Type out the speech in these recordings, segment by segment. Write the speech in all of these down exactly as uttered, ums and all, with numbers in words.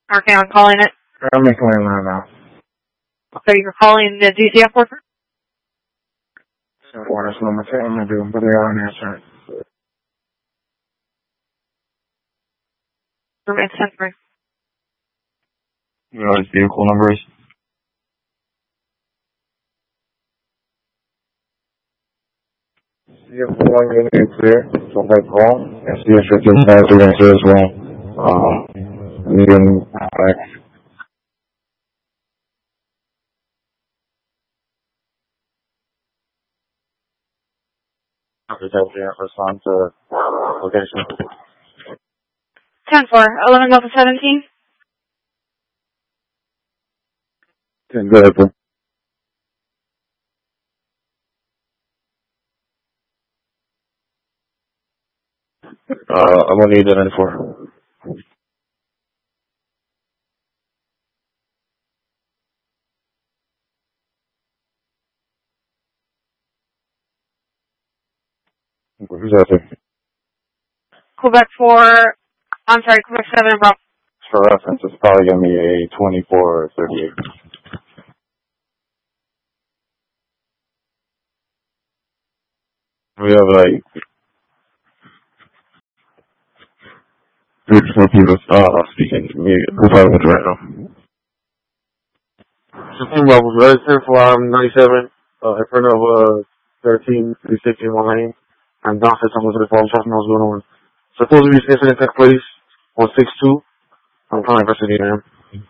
Okay, I'm calling it. I'm making it right now. So you're calling the D C F worker? What is number ten? I'm going to do, but they are on answer. It's ten three. You know what his vehicle number is? See if one unit is clear, so if I call, and see if it can have the answer as well. Um, needing back. Okay, so we have respond to location. ten four. eleven Delta seventeen. ten, go ahead, bro. Uh, I'm gonna need that ninety-four. Who's out there? Quebec four. I'm sorry, Quebec seven and Bravo. For reference, it's probably gonna be a twenty-four thirty-eight. We have like three to four people uh, speaking to me. Who's out with right now? fifteen levels, registered for um, ninety-seven, uh, in front of uh, thirteen, three sixty, one lane. I'm downstairs, I'm looking for something else going on. Supposed to be incident took place on six two. I'm trying to investigate him.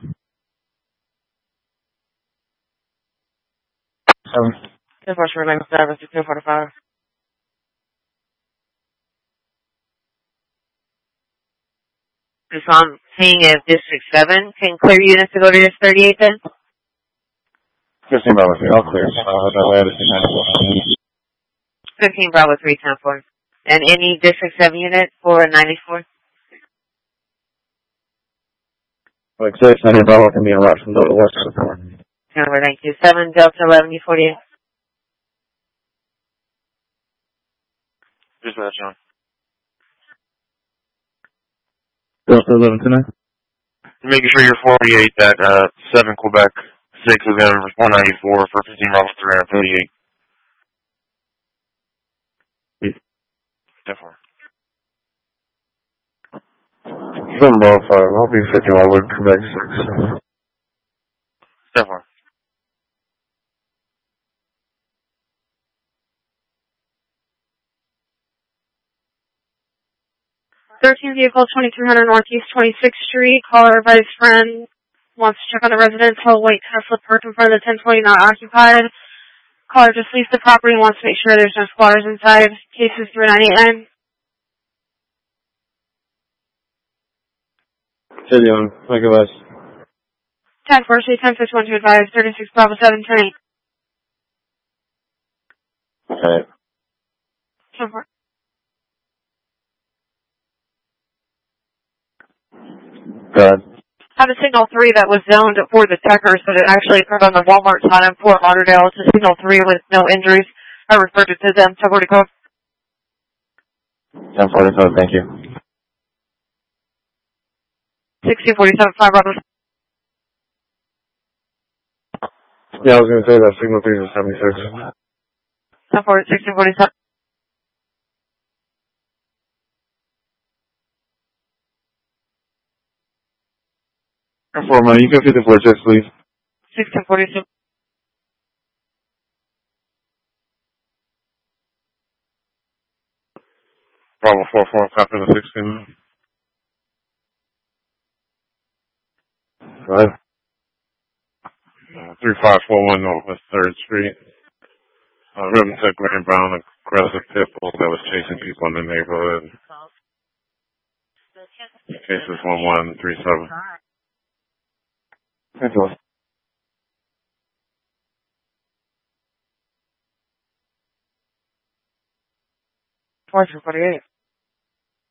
Seven. ten four, short line service, two forty-five. So I'm seeing if District seven can clear units to go to this thirty-eight then? fifteen dollars, I'll clear. Uh, that way I just ninety-four. fifteen Bravo three ten four. And any District seven unit for ninety-four? Like six, ninety dollars can be a lot from the west of the car. Number nine two seven, Delta eleven U forty-eight. Just that, John. Delta eleven tonight? Making sure you're forty-eight, that uh, seven Quebec, six is going to one ninety-four for fifteen Bravo three thirty-eight. Yeah. Definitely. Some Bravo five, I'll be fifteen, I would come back six. Definitely. thirteen vehicle, twenty-three hundred Northeast twenty-sixth Street. Caller by his friend. Wants to check on the residential white Tesla parked in front of the ten twenty not occupied. Caller just leaves the property and wants to make sure there's no squatters inside. Case is three nine eight nine. Hey, Leon. Thank you, guys. ten four, ten fifty-one to advise, thirty-six Bravo seven ten eight. Okay. ten four. Good. Had a signal three that was zoned for the checkers, but it actually occurred on the Walmart side in Fort Lauderdale. It's a signal three with no injuries. I referred it to them. ten forty code. ten forty-seven, thank you. sixteen forty-seven, five Bravo. Yeah, I was going to say that signal three is seventy-six. ten four, sixteen forty-seven. For money, you can fit the four checks, please. sixteen forty-seven. Bravo four four, copy the sixteen. Right. Uh, three five four one Northwest third Street. Uh, Reverend Tech Grand Brown, aggressive pit bull that was chasing people in the neighborhood. Case is one one three seven. Thank you. four forty-eight.